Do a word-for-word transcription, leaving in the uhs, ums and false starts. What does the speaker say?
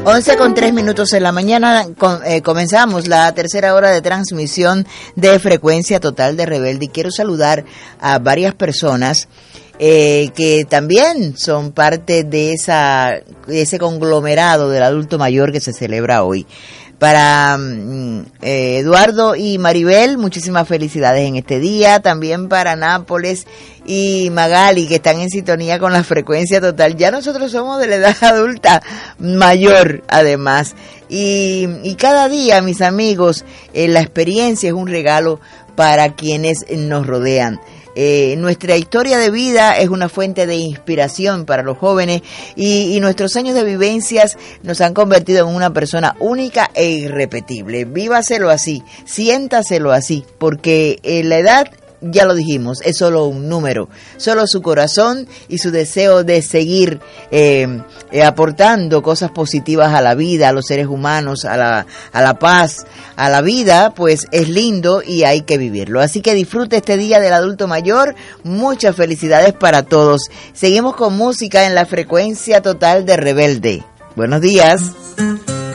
once con tres minutos en la mañana, con, eh, comenzamos la tercera hora de transmisión de Frecuencia Total de Rebelde y quiero saludar a varias personas eh, que también son parte de, esa, de ese conglomerado del adulto mayor que se celebra hoy. Para eh, Eduardo y Maribel, muchísimas felicidades en este día. También para Nápoles y Magali, que están en sintonía con la Frecuencia Total. Ya nosotros somos de la edad adulta mayor, además. Y, y cada día, mis amigos, eh, la experiencia es un regalo para quienes nos rodean. Eh, nuestra historia de vida es una fuente de inspiración para los jóvenes y, y nuestros años de vivencias nos han convertido en una persona única e irrepetible. Vívaselo así, siéntaselo así, porque eh, la edad, ya lo dijimos, es solo un número, solo su corazón y su deseo de seguir eh, eh, aportando cosas positivas a la vida, a los seres humanos, a la, a la paz, a la vida, pues es lindo y hay que vivirlo. Así que disfrute este día del adulto mayor, muchas felicidades para todos. Seguimos con música en la Frecuencia Total de Rebelde. Buenos días.